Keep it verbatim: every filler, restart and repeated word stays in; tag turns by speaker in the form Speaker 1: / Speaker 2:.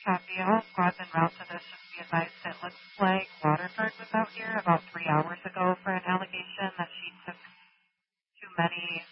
Speaker 1: Copy. All squads en route to this. Just be advised, it looks like Waterford was out here about three hours ago for an allegation that she took too many